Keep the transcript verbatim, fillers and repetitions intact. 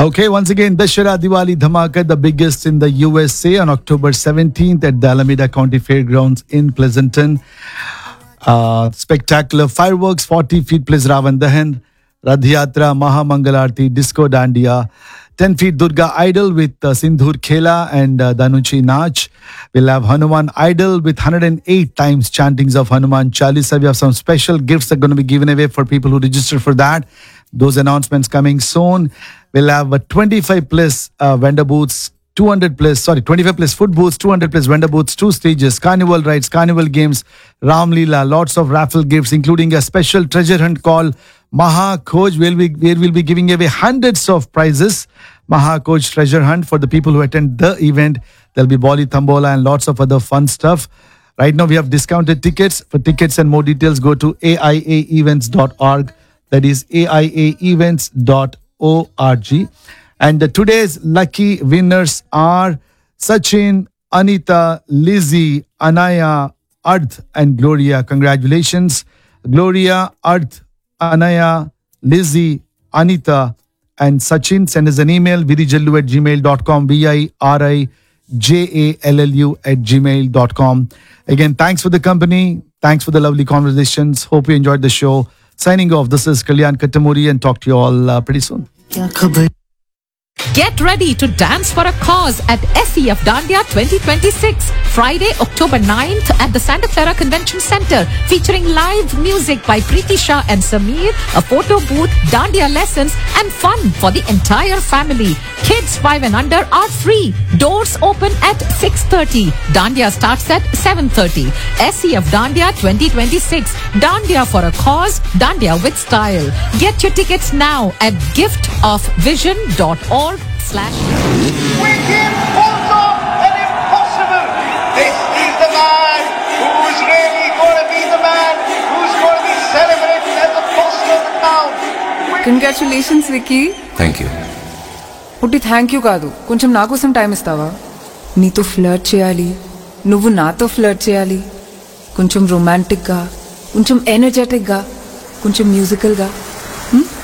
Okay, once again, Dashera Diwali Dhamaka, the biggest in the U S A, on October seventeenth at the Alameda County Fairgrounds in Pleasanton. Uh, spectacular fireworks, forty feet plus Ravan Dahan, Radh Yatra, Maha Mangalarti, Disco Dandiya, ten feet Durga Idol with uh, Sindhur Khela and uh, Danuchi Nach. We'll have Hanuman Idol with one hundred eight times chantings of Hanuman Chalisa. We have some special gifts that are going to be given away for people who register for that. Those announcements coming soon. We'll have a twenty-five plus uh, vendor booths, two hundred plus, sorry, twenty-five plus food booths, two hundred plus vendor booths, two stages, carnival rides, carnival games, Ram Leela, lots of raffle gifts, including a special treasure hunt called Maha Khoj, where, we, where we'll be giving away hundreds of prizes. Maha Khoj treasure hunt for the people who attend the event. There'll be Bolly Thambola and lots of other fun stuff. Right now, we have discounted tickets. For tickets and more details, go to A I A events dot org. That is A I A events dot org. And uh, today's lucky winners are Sachin, Anita, Lizzie, Anaya, Ardh, and Gloria. Congratulations. Gloria, Ardh, Anaya, Lizzie, Anita, and Sachin. Send us an email, virijallu at gmail dot com, V I R I J A L L U at gmail dot com. Again, thanks for the company. Thanks for the lovely conversations. Hope you enjoyed the show. Signing off, this is Kalyan Kattamuri, and talk to you all uh, pretty soon. Get ready to dance for a cause at S E F Dandiya twenty twenty-six, Friday, October ninth at the Santa Clara Convention Center, featuring live music by Preeti Shah and Sameer, a photo booth, Dandiya lessons, and fun for the entire family. Kids five and under are free. Doors open at six thirty. Dandiya starts at seven thirty. S E F Dandiya twenty twenty-six. Dandiya for a cause, Dandiya with style. Get your tickets now at gift of vision dot org slash. We give also an impossible. This is the man who's really going to be the man who's going to be celebrated as the boss of the town. Congratulations Vicky. Thank you. పుట్టి thank you కాదు, కొంచెం నా కోసం time ఇస్తావా? నీతో flirt చేయాలి, నువ్వు నాతో ఫ్లర్ట్ చేయాలి. కొంచెం రొమాంటిక్గా, కొంచెం ఎనర్జెటిక్గా, కొంచెం మ్యూజికల్గా.